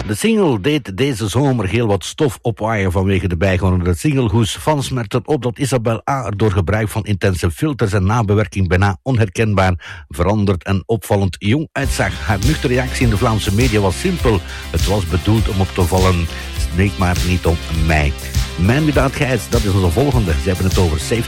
De single deed deze zomer heel wat stof opwaaien vanwege de bijgewonnen singlehoes. Fans merkten op dat Isabel A. er door gebruik van intense filters en nabewerking bijna onherkenbaar, veranderd en opvallend jong uitzag. Haar nuchtere reactie in de Vlaamse media was simpel. Het was bedoeld om op te vallen. Sneek maar niet op mij. Mijn Without Gijs, dat is onze volgende. Ze hebben het over Safe